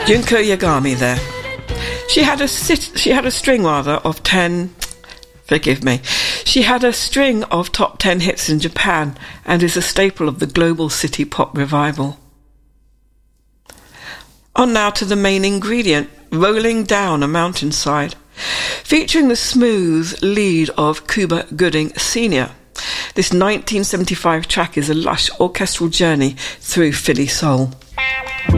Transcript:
Junko Yagami there. She had a string of 10. Forgive me. She had a string of top 10 hits in Japan and is a staple of the global city pop revival. On now to the main ingredient, Rolling Down a Mountainside, featuring the smooth lead of Cuba Gooding Sr. This 1975 track is a lush orchestral journey through Philly soul.